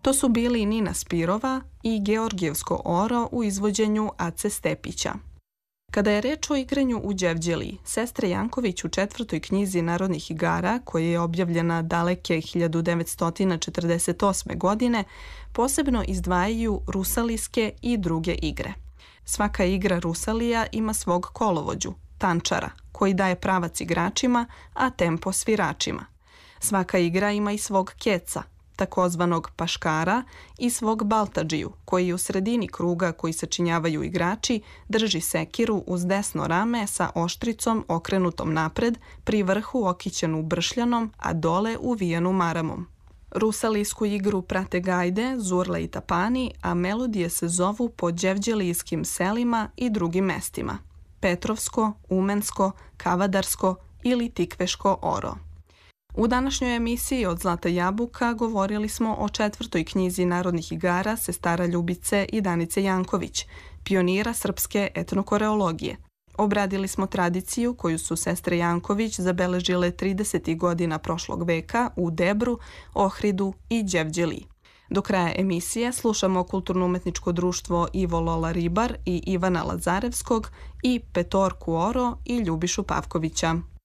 To su bili Nina Spirova i Georgijevsko oro u izvođenju Ace Stepića. Kada je reč o igranju u Đevđeliji, sestre Janković u 4. knjizi narodnih igara, koja je objavljena daleke 1948. godine, posebno izdvajaju rusalijske i druge igre. Svaka igra rusalija ima svog kolovođu, tančara, koji daje pravac igračima, a tempo sviračima. Svaka igra ima i svog keca, takozvanog paškara, i svog baltadžiju, koji u sredini kruga koji sačinjavaju igrači drži sekiru uz desno rame sa oštricom okrenutom napred, pri vrhu okićenu bršljanom, a dole uvijenu maramom. Rusalijsku igru prate gajde, zurle i tapani, a melodije se zovu po đevđelijskim selima i drugim mestima: Petrovsko, Umensko, Kavadarsko ili Tikveško oro. U današnjoj emisiji Od Zlata jabuka govorili smo o 4. knjizi narodnih igara sestara Ljubice i Danice Janković, pionira srpske etnokoreologije. Obradili smo tradiciju koju su sestre Janković zabeležile 30. godina prošlog veka u Debru, Ohridu i Đevđeliji. Do kraja emisije slušamo kulturno-umetničko društvo Ivo Lola Ribar i Ivana Lazarevskog i Petorku Oro i Ljubišu Pavkovića.